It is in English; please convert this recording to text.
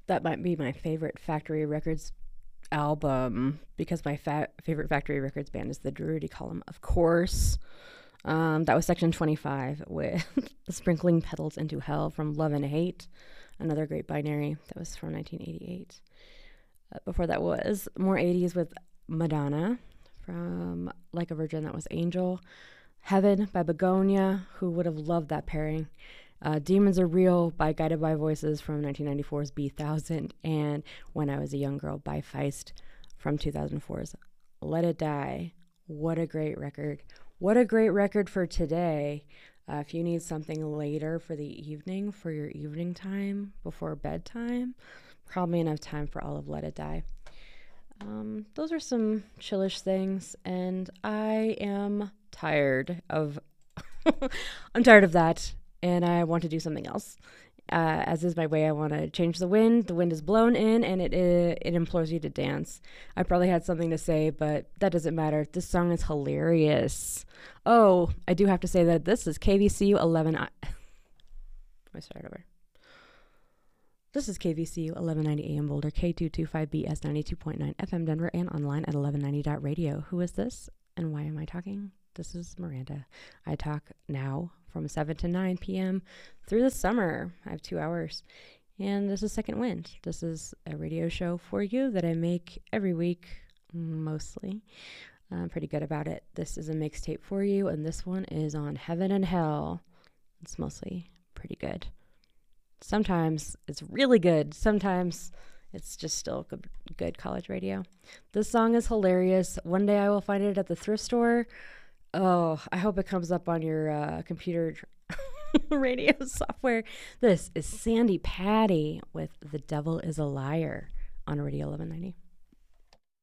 That might be my favorite Factory Records album because my favorite Factory Records band is the Drury Column, of course. That was section 25 with Sprinkling Petals into Hell from Love and Hate, another great binary. That was from 1988. Before that was more 80s with Madonna from Like a Virgin. That was Angel. Heaven by Begonia, who would have loved that pairing. Demons Are Real by Guided by Voices from 1994's B1000. And When I Was a Young Girl by Feist from 2004's Let It Die. What a great record. What a great record for today. If you need something later for the evening, for your evening time, before bedtime, probably enough time for all of Let It Die. Those are some chillish things, and I am tired of I'm tired of that, and I want to do something else. As is my way, I want to change the wind. The wind is blown in, and it implores you to dance. I probably had something to say, but that doesn't matter. This song is hilarious. Oh, I do have to say that this is KVCU 11. Let me start over. This is KVCU 1190 AM Boulder, K225BS 92.9 FM Denver, and online at 1190.radio. Who is this, and why am I talking? This is Miranda. I talk now from 7 to 9 p.m. through the summer. I have 2 hours. And this is Second Wind. This is a radio show for you that I make every week, mostly. I'm pretty good about it. This is a mixtape for you, and this one is on Heaven and Hell. It's mostly pretty good. Sometimes it's really good. Sometimes it's just still good college radio. This song is hilarious. One day I will find it at the thrift store. Oh, I hope it comes up on your computer radio software. This is Sandy Patty with The Devil is a Liar on Radio 1190.